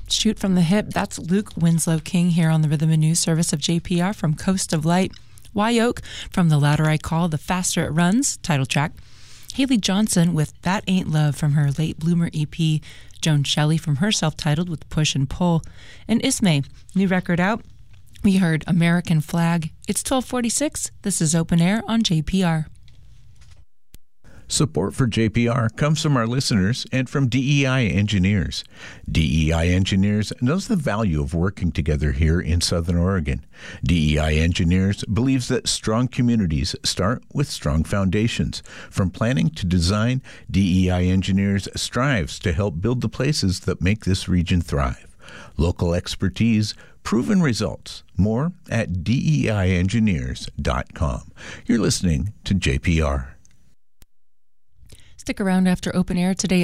Shoot from the Hip. That's Luke Winslow King here on the Rhythm and News Service of JPR from Coast of Light. Wye Oak from The Louder I Call, The Faster It Runs, title track. Haley Johnson with That Ain't Love from her Late Bloomer EP. Joan Shelley from her self-titled with Push and Pull. And Ismay, new record out. We heard American Flag. It's 12:46. This is Open Air on JPR. Support for JPR comes from our listeners and from DEI Engineers. DEI Engineers knows the value of working together here in Southern Oregon. DEI Engineers believes that strong communities start with strong foundations. From planning to design, DEI Engineers strives to help build the places that make this region thrive. Local expertise, proven results. More at DEIengineers.com. You're listening to JPR. Stick around after Open Air today.